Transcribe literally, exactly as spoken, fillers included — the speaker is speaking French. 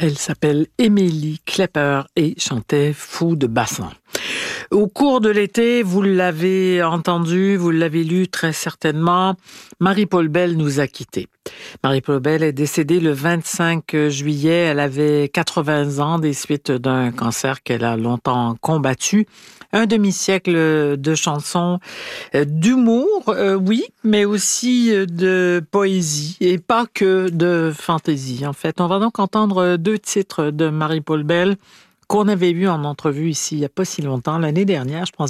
Elle s'appelle Émilie Klepper et chantait Fou de bassin. Au cours de l'été, vous l'avez entendu, vous l'avez lu très certainement, Marie-Paule Bell nous a quittés. Marie-Paule Bell est décédée le vingt-cinq juillet. Elle avait quatre-vingts ans des suites d'un cancer qu'elle a longtemps combattu. Un demi-siècle de chansons, d'humour, euh, oui, mais aussi de poésie et pas que de fantaisie. En fait, on va donc entendre deux titres de Marie-Paule Bell qu'on avait vu en entrevue ici il n'y a pas si longtemps, l'année dernière, je pense